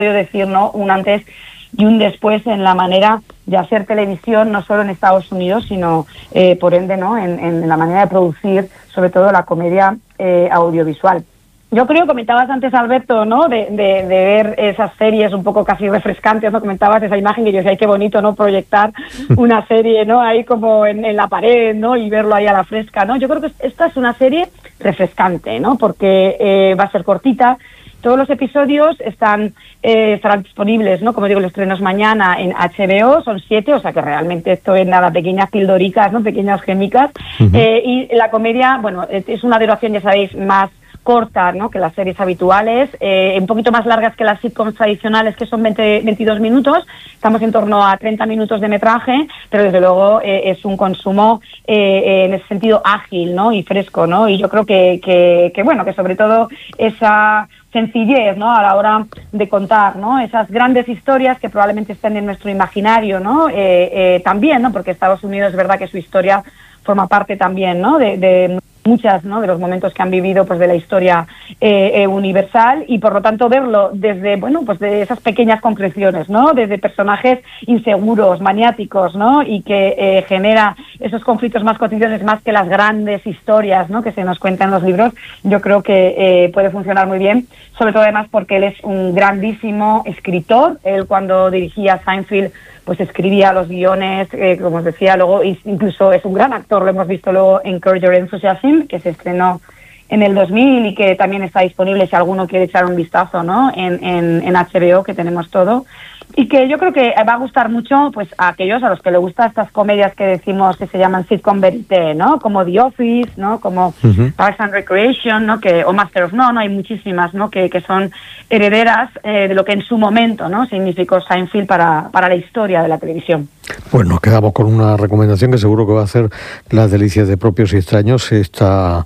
decir, ¿no?, un antes y un después en la manera de hacer televisión, no solo en Estados Unidos, sino por ende, ¿no?, en la manera de producir, sobre todo la comedia audiovisual. Yo creo, comentabas antes, Alberto, ¿no?, de ver esas series un poco casi refrescantes, ¿no? Comentabas esa imagen que yo decía, ay, qué bonito, ¿no?, proyectar una serie, ¿no?, ahí como en la pared, ¿no?, y verlo ahí a la fresca, ¿no? Yo creo que esta es una serie refrescante, ¿no?, porque va a ser cortita. Todos los episodios estarán disponibles, ¿no? Como digo, los estrenos mañana en HBO, son 7, o sea que realmente esto es nada, pequeñas pildoricas, ¿no?, pequeñas gémicas. Y la comedia, bueno, es una duración, ya sabéis, más corta, ¿no?, que las series habituales, un poquito más largas que las sitcoms tradicionales, que son 22 minutos. Estamos en torno a 30 minutos de metraje, pero desde luego es un consumo en ese sentido ágil, ¿no?, y fresco, ¿no? Y yo creo que bueno, que sobre todo esa sencillez, ¿no?, a la hora de contar, ¿no?, esas grandes historias que probablemente estén en nuestro imaginario, ¿no?, también, ¿no?, porque Estados Unidos es verdad que su historia forma parte también, ¿no?, de muchas, ¿no?, de los momentos que han vivido, pues, de la historia universal, y por lo tanto verlo desde, bueno, pues de esas pequeñas concreciones, ¿no?, desde personajes inseguros, maniáticos, ¿no?, y que genera esos conflictos más cotidianos más que las grandes historias, ¿no?, que se nos cuentan en los libros. Yo creo que puede funcionar muy bien, sobre todo además porque él es un grandísimo escritor. Él, cuando dirigía Seinfeld, pues escribía los guiones, como os decía, luego incluso es un gran actor, lo hemos visto luego en Curb Your Enthusiasm, que se estrenó en el 2000 y que también está disponible si alguno quiere echar un vistazo, ¿no?, en HBO, que tenemos todo. Y que yo creo que va a gustar mucho, pues, a aquellos a los que les gustan estas comedias que decimos que se llaman sitcom verité, ¿no?, como The Office, ¿no?, como Parks and Recreation, ¿no?, o Master of None, ¿no?, hay muchísimas, ¿no?, que son herederas de lo que en su momento, ¿no?, significó Seinfeld para la historia de la televisión. Pues nos quedamos con una recomendación que seguro que va a hacer las delicias de Propios y Extraños, esta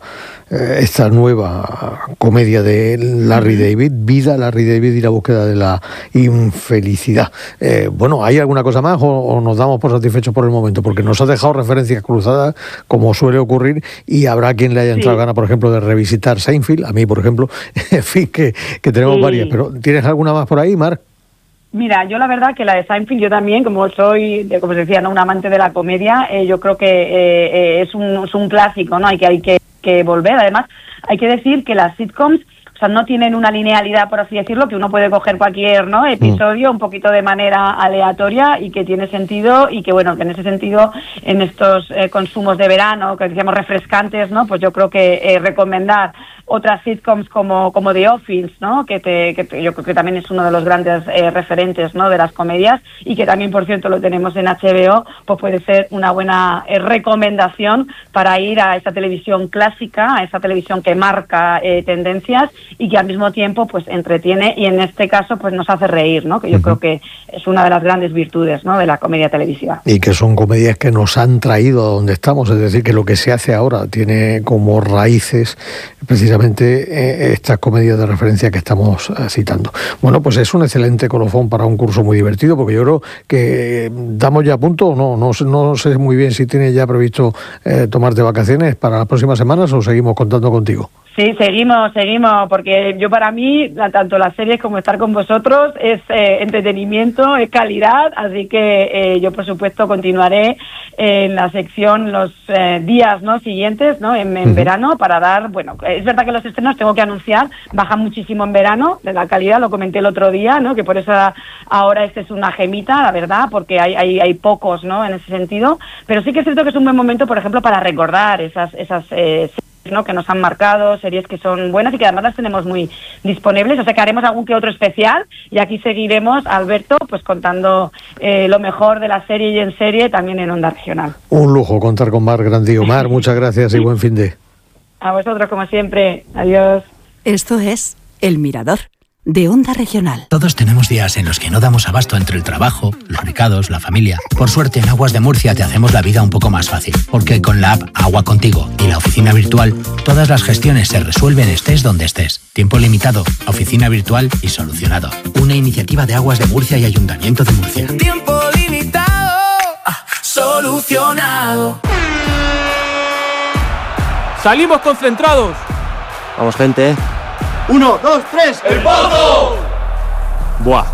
nueva comedia de Larry David, Vida, Larry David y la búsqueda de la infelicidad. Bueno, ¿hay alguna cosa más o nos damos por satisfechos por el momento? Porque nos ha dejado referencias cruzadas, como suele ocurrir, y habrá quien le haya entrado gana, por ejemplo, de revisitar Seinfeld. A mí, por ejemplo, en fin, que tenemos varias. Pero ¿tienes alguna más por ahí, Mar? Mira, yo la verdad que la de Seinfeld, yo también, como soy, como se decía, ¿no?, un amante de la comedia, yo creo que es un clásico, ¿no? Hay que volver. Además, hay que decir que las sitcoms, o sea, no tienen una linealidad, por así decirlo, que uno puede coger cualquier, ¿no?, episodio un poquito de manera aleatoria y que tiene sentido, y que, bueno, que en ese sentido, en estos consumos de verano, que decíamos refrescantes, ¿no?, pues yo creo que recomendar otras sitcoms como The Office, ¿no?, que yo creo que también es uno de los grandes referentes, ¿no?, de las comedias, y que también, por cierto, lo tenemos en HBO, pues puede ser una buena recomendación para ir a esa televisión clásica, a esa televisión que marca tendencias y que al mismo tiempo, pues, entretiene, y en este caso, pues, nos hace reír, ¿no?, que yo creo que es una de las grandes virtudes, ¿no?, de la comedia televisiva. Y que son comedias que nos han traído a donde estamos, es decir, que lo que se hace ahora tiene como raíces precisamente estas comedias de referencia que estamos citando. Bueno, pues es un excelente colofón para un curso muy divertido, porque yo creo que damos ya a punto, o no sé muy bien si tienes ya previsto tomarte vacaciones para las próximas semanas o seguimos contando contigo. Sí, seguimos, porque yo, para mí, tanto las series como estar con vosotros es entretenimiento, es calidad, así que yo, por supuesto, continuaré en la sección los días, ¿no?, siguientes, ¿no?, en verano, para dar, bueno, es verdad que los estrenos, tengo que anunciar, bajan muchísimo en verano de la calidad, lo comenté el otro día, ¿no?, que por eso ahora es una gemita, la verdad, porque hay pocos, ¿no?, en ese sentido, pero sí que es cierto que es un buen momento, por ejemplo, para recordar esas ¿no?, que nos han marcado, series que son buenas y que además las tenemos muy disponibles, o sea que haremos algún que otro especial, y aquí seguiremos, Alberto, pues contando lo mejor de la serie y en serie también en Onda Regional. Un lujo contar con Mar Grandío. Mar, muchas gracias y buen fin de. A vosotros, como siempre. Adiós. Esto es El Mirador, de Onda Regional. Todos tenemos días en los que no damos abasto entre el trabajo, los recados, la familia. Por suerte, en Aguas de Murcia te hacemos la vida un poco más fácil, porque con la app Agua Contigo y la oficina virtual, todas las gestiones se resuelven estés donde estés. Tiempo limitado, oficina virtual y solucionado. Una iniciativa de Aguas de Murcia y Ayuntamiento de Murcia. Tiempo limitado, solucionado. ¡Salimos concentrados! Vamos, gente. 1, 2, 3. ¡El Pozo! Buah.